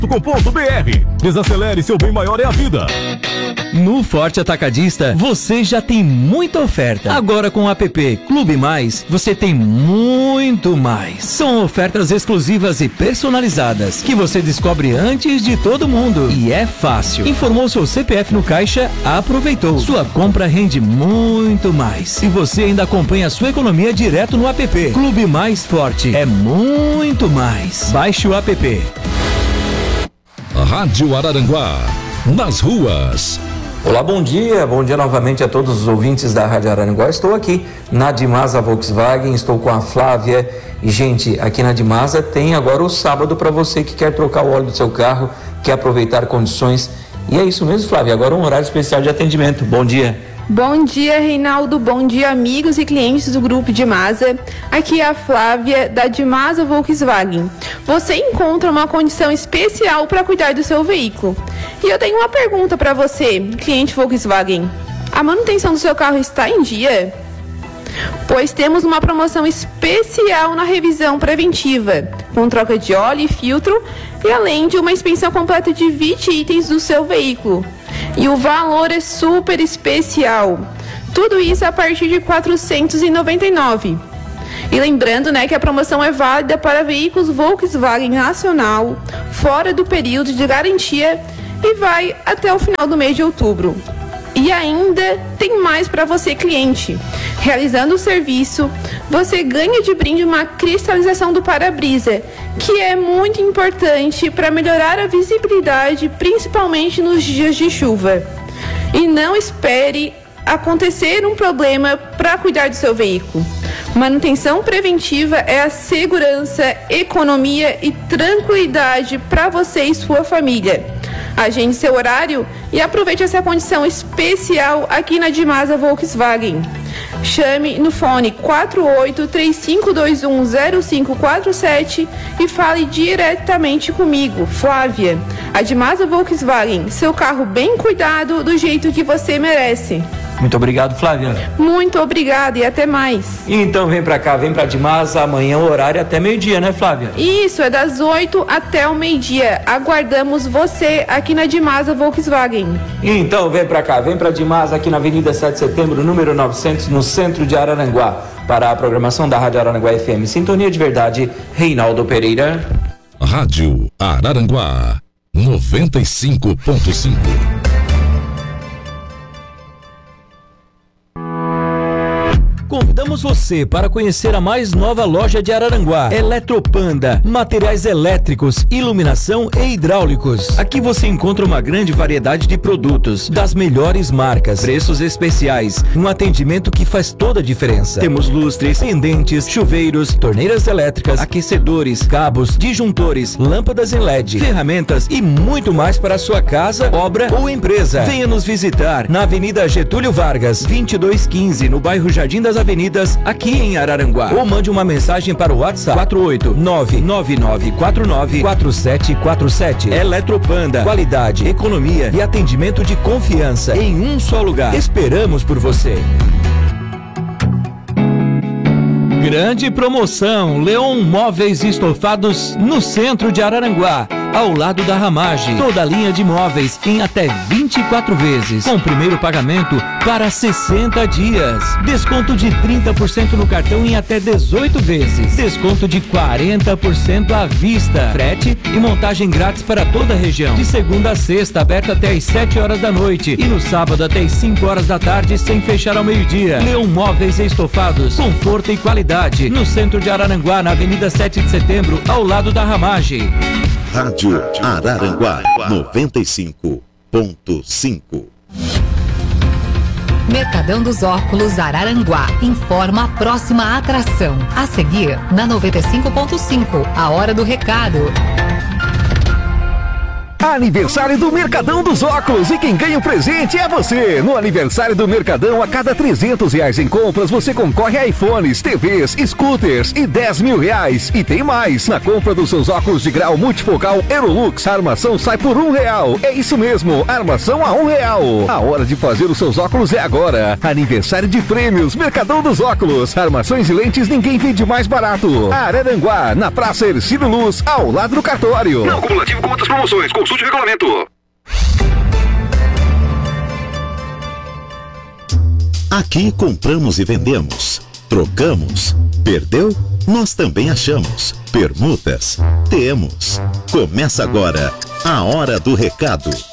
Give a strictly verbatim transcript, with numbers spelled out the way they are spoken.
.com.br. Desacelere, seu bem maior é a vida. No Forte Atacadista, você já tem muita oferta. Agora com o app Clube Mais, você tem muito mais. São ofertas exclusivas e personalizadas, que você descobre antes de todo mundo. E é fácil. Informou seu C P F no caixa, aproveitou. Sua compra rende muito mais. E você ainda acompanha a sua economia direto no app. Clube Mais Forte é muito mais. Baixe o app. Rádio Araranguá, nas ruas. Olá, bom dia, bom dia novamente a todos os ouvintes da Rádio Araranguá. Estou aqui na Dimasa Volkswagen, estou com a Flávia e, gente, aqui na Dimasa tem agora o sábado para você que quer trocar o óleo do seu carro, quer aproveitar condições. E é isso mesmo, Flávia, agora um horário especial de atendimento. Bom dia. Bom dia, Reinaldo. Bom dia, amigos e clientes do Grupo Dimasa. Aqui é a Flávia, da Dimasa Volkswagen. Você encontra uma condição especial para cuidar do seu veículo. E eu tenho uma pergunta para você, cliente Volkswagen. A manutenção do seu carro está em dia? Pois temos uma promoção especial na revisão preventiva, com troca de óleo e filtro, e além de uma inspeção completa de vinte itens do seu veículo. E o valor é super especial. Tudo isso a partir de quatrocentos e noventa e nove reais. E lembrando, né, que a promoção é válida para veículos Volkswagen nacional, fora do período de garantia, e vai até o final do mês de outubro. E ainda tem mais para você, cliente. Realizando o serviço, você ganha de brinde uma cristalização do para-brisa, que é muito importante para melhorar a visibilidade, principalmente nos dias de chuva. E não espere acontecer um problema para cuidar do seu veículo. Manutenção preventiva é a segurança, economia e tranquilidade para você e sua família. Agende seu horário e aproveite essa condição especial aqui na Dimasa Volkswagen. Chame no fone quatro oito três cinco dois um zero cinco quatro sete e fale diretamente comigo, Flávia. A Dimasa Volkswagen, seu carro bem cuidado do jeito que você merece. Muito obrigado, Flávia. Muito obrigada e até mais. Então vem pra cá, vem pra Dimasa, amanhã o horário é até meio-dia, né, Flávia? Isso, é das oito até o meio-dia. Aguardamos você aqui na Dimasa Volkswagen. Então vem pra cá, vem pra Dimasa aqui na Avenida sete de Setembro, número novecentos, no centro de Araranguá. Para a programação da Rádio Araranguá F M. Sintonia de verdade, Reinaldo Pereira. Rádio Araranguá, noventa e cinco ponto cinco. Convidamos você para conhecer a mais nova loja de Araranguá, Eletropanda, materiais elétricos, iluminação e hidráulicos. Aqui você encontra uma grande variedade de produtos, das melhores marcas, preços especiais, um atendimento que faz toda a diferença. Temos lustres, pendentes, chuveiros, torneiras elétricas, aquecedores, cabos, disjuntores, lâmpadas em L E D, ferramentas e muito mais para a sua casa, obra ou empresa. Venha nos visitar na Avenida Getúlio Vargas, vinte e dois quinze, no bairro Jardim das Avenidas, aqui em Araranguá. Ou mande uma mensagem para o WhatsApp quatro oito nove nove nove quatro nove quatro sete quatro sete. Eletropanda, qualidade, economia e atendimento de confiança em um só lugar. Esperamos por você. Grande promoção, Leon Móveis Estofados no centro de Araranguá, ao lado da Ramage. Toda a linha de móveis em até vinte e quatro vezes, com primeiro pagamento para sessenta dias. Desconto de trinta por cento no cartão em até dezoito vezes. Desconto de quarenta por cento à vista. Frete e montagem grátis para toda a região. De segunda a sexta, aberto até às sete horas da noite. E no sábado até às cinco horas da tarde, sem fechar ao meio-dia. Leon Móveis Estofados, conforto e qualidade. No centro de Araranguá, na Avenida sete de Setembro, ao lado da Ramage. Rádio Araranguá, noventa e cinco ponto cinco. Mercadão dos Óculos Araranguá informa a próxima atração. A seguir, na noventa e cinco ponto cinco, a hora do recado. Aniversário do Mercadão dos Óculos e quem ganha o presente é você. No aniversário do Mercadão, a cada trezentos reais em compras, você concorre a iPhones, T Vs, scooters e dez mil reais. E tem mais, na compra dos seus óculos de grau multifocal Aerolux, a armação sai por um real. É isso mesmo, armação a um real. A hora de fazer os seus óculos é agora. Aniversário de prêmios, Mercadão dos Óculos. Armações e lentes ninguém vende mais barato. Araranguá, na Praça Ercílio Luz, ao lado do cartório. Não cumulativo com outras promoções. Consulte o regulamento. Aqui compramos e vendemos. Trocamos. Perdeu? Nós também achamos. Permutas? Temos. Começa agora a Hora do Recado.